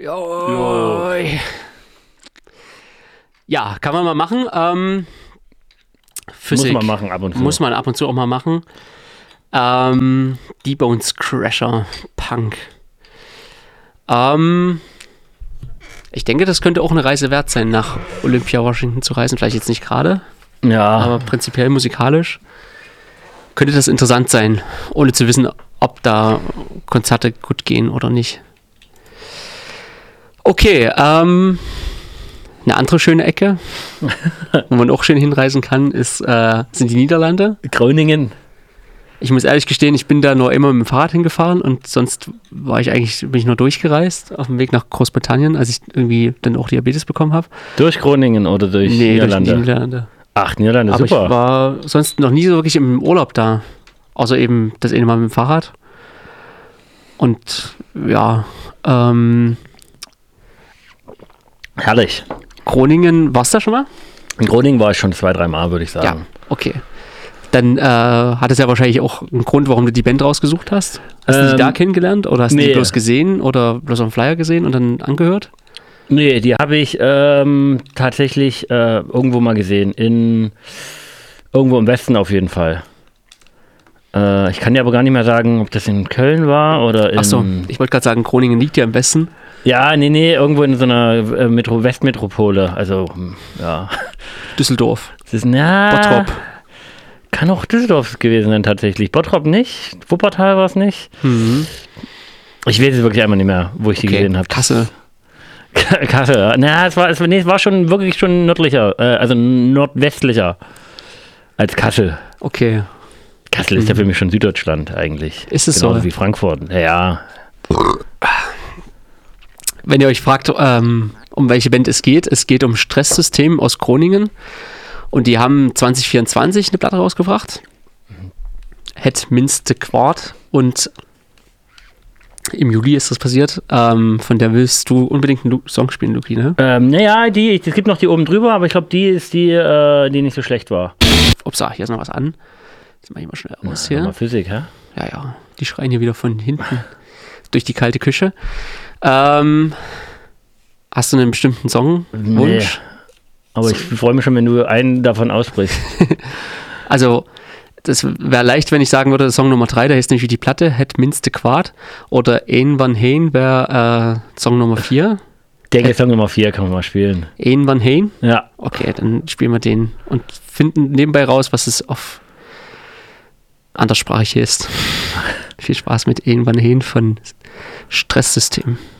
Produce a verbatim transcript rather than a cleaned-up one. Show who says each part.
Speaker 1: Jo. Ja, kann man mal machen. Ähm, Physik.
Speaker 2: Muss man machen ab und zu.
Speaker 1: Muss man ab und zu auch mal machen. Ähm, D-Bones Crasher Punk. Ähm, ich denke, das könnte auch eine Reise wert sein, nach Olympia Washington zu reisen. Vielleicht jetzt nicht gerade,
Speaker 2: Ja.
Speaker 1: aber prinzipiell musikalisch könnte das interessant sein, ohne zu wissen, ob da Konzerte gut gehen oder nicht. Okay, ähm, eine andere schöne Ecke, wo man auch schön hinreisen kann, ist, äh, sind die Niederlande.
Speaker 2: Groningen.
Speaker 1: Ich muss ehrlich gestehen, ich bin da nur immer mit dem Fahrrad hingefahren und sonst war ich eigentlich, bin ich nur durchgereist auf dem Weg nach Großbritannien, als ich irgendwie dann auch Diabetes bekommen habe.
Speaker 2: Durch Groningen oder durch
Speaker 1: Nee,
Speaker 2: Niederlande?
Speaker 1: durch die Niederlande.
Speaker 2: Ach, Niederlande,
Speaker 1: Aber
Speaker 2: super.
Speaker 1: ich war sonst noch nie so wirklich im Urlaub da. Außer eben das eine Mal mit dem Fahrrad. Und ja, ähm,
Speaker 2: Herrlich.
Speaker 1: Groningen, warst du da schon mal?
Speaker 2: In Groningen war ich schon zwei, drei Mal, würde ich sagen.
Speaker 1: Ja, okay. Dann äh, hat es ja wahrscheinlich auch einen Grund, warum du die Band rausgesucht hast. Hast du
Speaker 2: Ähm,
Speaker 1: die da kennengelernt oder hast du
Speaker 2: nee.
Speaker 1: die bloß gesehen oder bloß auf dem Flyer gesehen und dann angehört?
Speaker 2: Nee, die habe ich ähm, tatsächlich äh, irgendwo mal gesehen. In irgendwo im Westen auf jeden Fall. Äh, ich kann dir aber gar nicht mehr sagen, ob das in Köln war oder in...
Speaker 1: Achso, ich wollte gerade sagen, Groningen liegt ja im Westen.
Speaker 2: Ja, nee, nee, irgendwo in so einer äh, Metro Westmetropole. Also, hm, ja.
Speaker 1: Düsseldorf.
Speaker 2: Das ist, na,
Speaker 1: Bottrop.
Speaker 2: Kann auch Düsseldorf gewesen sein, tatsächlich. Bottrop nicht, Wuppertal war es nicht.
Speaker 1: Mhm.
Speaker 2: Ich weiß es wirklich einmal nicht mehr, wo ich die
Speaker 1: Okay,
Speaker 2: gesehen habe.
Speaker 1: Kassel.
Speaker 2: Kassel, ja. Na, es war, es, nee, es war schon wirklich schon nördlicher, äh, also nordwestlicher als Kassel.
Speaker 1: Okay.
Speaker 2: Kassel ist ja für mich schon Süddeutschland eigentlich.
Speaker 1: Ist es
Speaker 2: Genauso
Speaker 1: so?
Speaker 2: wie Frankfurt. Ja, ja.
Speaker 1: Wenn ihr euch fragt, ähm, um welche Band es geht, es geht um Stresssystem aus Groningen. Und die haben zwanzig vierundzwanzig eine Platte rausgebracht. Het minste Quart. Und im Juli ist das passiert. Ähm, von der willst du unbedingt einen Lu- Song spielen, Luki, ne?
Speaker 2: Ähm, naja, die, es gibt noch die oben drüber, aber ich glaube, die ist die, äh, die nicht so schlecht war.
Speaker 1: Ups, ah, hier ist noch was an. Jetzt mach ich mal schnell aus
Speaker 2: Ja,
Speaker 1: hier.
Speaker 2: mal Physik, hä?
Speaker 1: Ja, ja. Die schreien hier wieder von hinten durch die kalte Küche. Ähm, hast du einen bestimmten Songwunsch?
Speaker 2: Aber ich freue mich schon, wenn du einen davon aussprichst.
Speaker 1: Also, das wäre leicht, wenn ich sagen würde, Song Nummer drei, der heißt nämlich wie die Platte, Het minste Quart. Oder Een van Heen wäre äh, Song Nummer vier.
Speaker 2: Ich denke, Song Nummer vier kann man mal spielen.
Speaker 1: Een van Heen?
Speaker 2: Ja.
Speaker 1: Okay, dann spielen wir den und finden nebenbei raus, was es auf anderssprachig ist. Viel Spaß mit Een van Heen von Stresssystem.